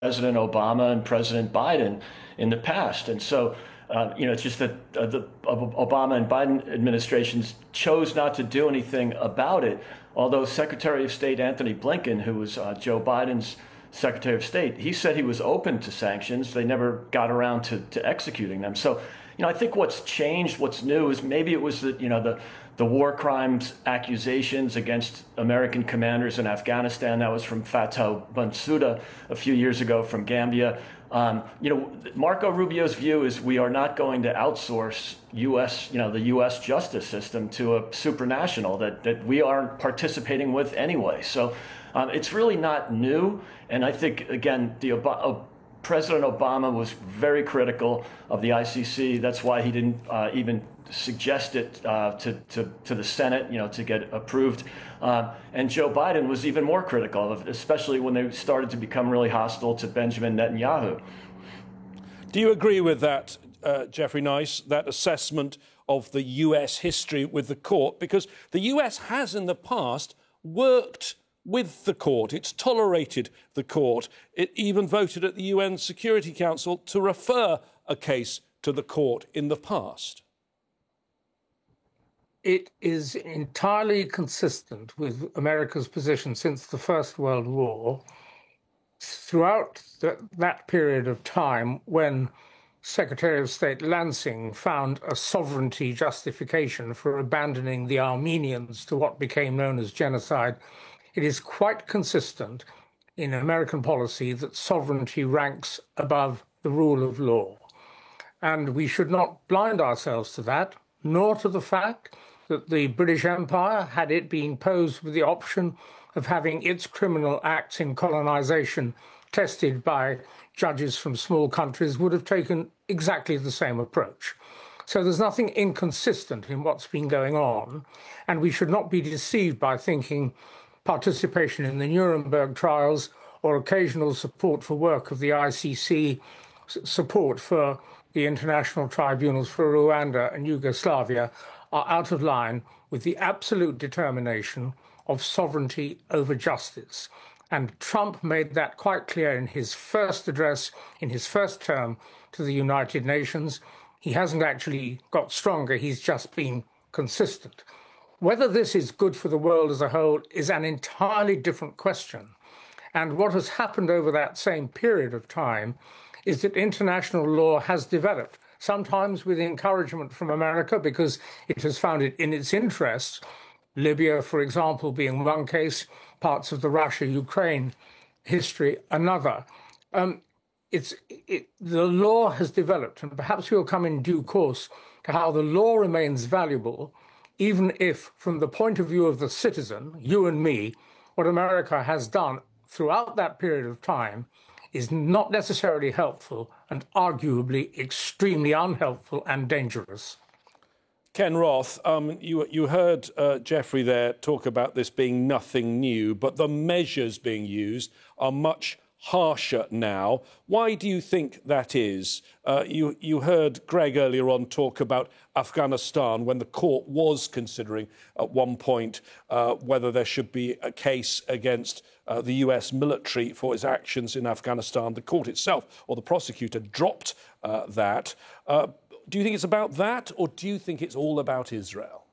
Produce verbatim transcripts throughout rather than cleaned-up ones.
President Obama and President Biden in the past. And so, uh, you know, it's just that uh, the Obama and Biden administrations chose not to do anything about it. Although Secretary of State Antony Blinken, who was uh, Joe Biden's Secretary of State, he said he was open to sanctions. They never got around to, to executing them. So, you know, I think what's changed, what's new is maybe it was that, you know, the the war crimes accusations against American commanders in Afghanistan. That was from Fatou Bensouda a few years ago from Gambia. Um, you know, Marco Rubio's view is we are not going to outsource U S, you know, the U S justice system to a supranational that, that we aren't participating with anyway. So um, it's really not new. And I think, again, the uh, President Obama was very critical of the I C C. That's why he didn't uh, even suggest it uh, to, to, to the Senate, you know, to get approved. Uh, and Joe Biden was even more critical of it, especially when they started to become really hostile to Benjamin Netanyahu. Do you agree with that, uh, Jeffrey Nice, that assessment of the U S history with the court? Because the U S has in the past worked with the court. It's tolerated the court. It even voted at the U N Security Council to refer a case to the court in the past. It is entirely consistent with America's position since the First World War. Throughout the, that period of time when Secretary of State Lansing found a sovereignty justification for abandoning the Armenians to what became known as genocide, it is quite consistent in American policy that sovereignty ranks above the rule of law. And we should not blind ourselves to that, nor to the fact that the British Empire, had it been posed with the option of having its criminal acts in colonization tested by judges from small countries, would have taken exactly the same approach. So there's nothing inconsistent in what's been going on, and we should not be deceived by thinking participation in the Nuremberg trials or occasional support for work of the I C C, support for the international tribunals for Rwanda and Yugoslavia, are out of line with the absolute determination of sovereignty over justice. And Trump made that quite clear in his first address, in his first term to the United Nations. He hasn't actually got stronger, he's just been consistent. Whether this is good for the world as a whole is an entirely different question. And what has happened over that same period of time is that international law has developed, sometimes with encouragement from America because it has found it in its interests, Libya, for example, being one case, parts of the Russia-Ukraine history another. Um, it's, it, the law has developed, and perhaps we'll come in due course to how the law remains valuable, even if, from the point of view of the citizen, you and me, what America has done throughout that period of time is not necessarily helpful and arguably extremely unhelpful and dangerous. Ken Roth, um, you, you heard uh, Jeffrey there talk about this being nothing new, but the measures being used are much harsher now. Why do you think that is? Uh, you, you heard Greg earlier on talk about Afghanistan when the court was considering at one point uh, whether there should be a case against uh, the U S military for its actions in Afghanistan. The court itself, or the prosecutor, dropped uh, that. Uh, do you think it's about that, or do you think it's all about Israel?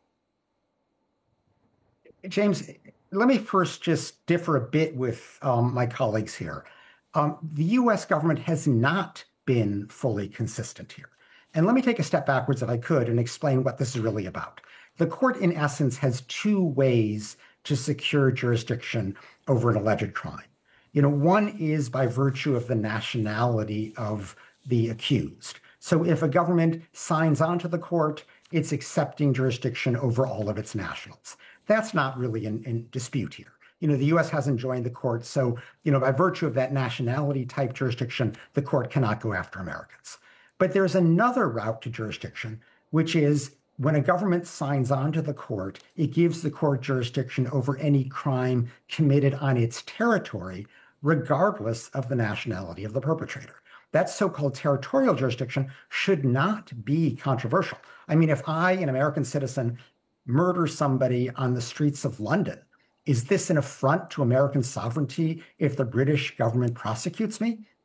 James, let me first just differ a bit with um, my colleagues here. Um, the U S government has not been fully consistent here. And let me take a step backwards, if I could, and explain what this is really about. The court, in essence, has two ways to secure jurisdiction over an alleged crime. You know, one is by virtue of the nationality of the accused. So if a government signs on to the court, it's accepting jurisdiction over all of its nationals. That's not really in, in dispute here. You know, the U S hasn't joined the court, so, you know, by virtue of that nationality type jurisdiction, the court cannot go after Americans. But there's another route to jurisdiction, which is when a government signs on to the court, it gives the court jurisdiction over any crime committed on its territory, regardless of the nationality of the perpetrator. That so-called territorial jurisdiction should not be controversial. I mean, if I, an American citizen, murder somebody on the streets of London, is this an affront to American sovereignty if the British government prosecutes me?